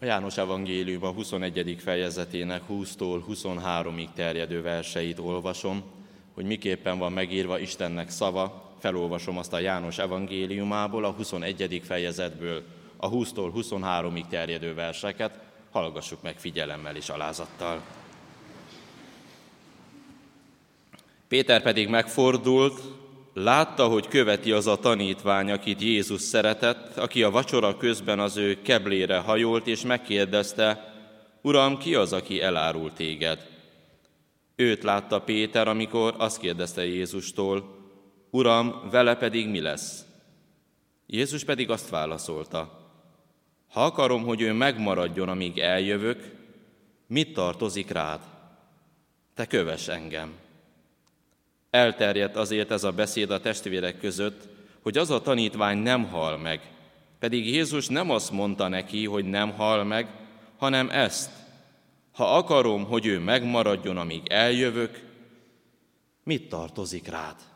A János evangélium a 21. fejezetének 20-tól 23-ig terjedő verseit olvasom, hogy miképpen van megírva Istennek szava. Felolvasom azt a János evangéliumából, a 21. fejezetből a 20-tól 23-ig terjedő verseket, hallgassuk meg figyelemmel és alázattal. Péter pedig megfordult, látta, hogy követi az a tanítvány, akit Jézus szeretett, aki a vacsora közben az ő keblére hajolt, és megkérdezte: Uram, ki az, aki elárul téged? Őt látta Péter, amikor azt kérdezte Jézustól: Uram, vele pedig mi lesz? Jézus pedig azt válaszolta: Ha akarom, hogy ő megmaradjon, amíg eljövök, mit tartozik rád? Te kövess engem. Elterjedt azért ez a beszéd a testvérek között, hogy az a tanítvány nem hal meg. Pedig Jézus nem azt mondta neki, hogy nem hal meg, hanem ezt: ha akarom, hogy ő megmaradjon, amíg eljövök, mit tartozik rád?